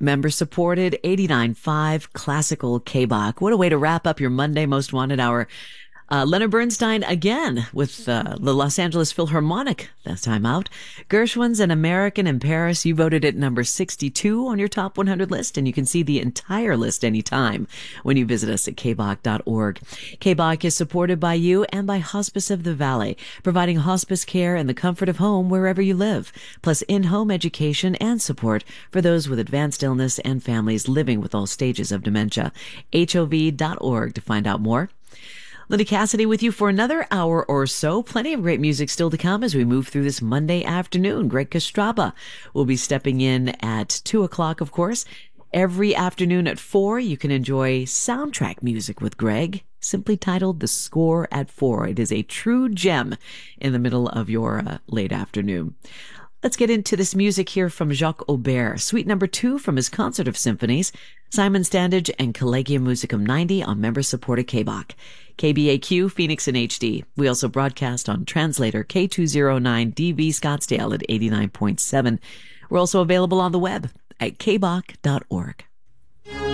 Member-supported 89.5 Classical K-Bach. What a way to wrap up your Monday Most Wanted Hour. Leonard Bernstein again with the Los Angeles Philharmonic this time out. Gershwin's An American in Paris. You voted at number 62 on your top 100 list, and you can see the entire list anytime when you visit us at kbach.org. KBach is supported by you and by Hospice of the Valley, providing hospice care in the comfort of home wherever you live, plus in-home education and support for those with advanced illness and families living with all stages of dementia. HOV.org to find out more. Linda Cassidy with you for another hour or so. Plenty of great music still to come as we move through this Monday afternoon. Greg Kostraba will be stepping in at 2 o'clock, of course. Every afternoon at 4, you can enjoy soundtrack music with Greg, simply titled The Score at 4. It is a true gem in the middle of your late afternoon. Let's get into this music here from Jacques Aubert, Suite Number 2 from his Concert of Symphonies, Simon Standage and Collegium Musicum 90 on member-supported KBach. KBAQ, Phoenix in HD. We also broadcast on translator K209DV Scottsdale at 89.7. We're also available on the web at kbach.org.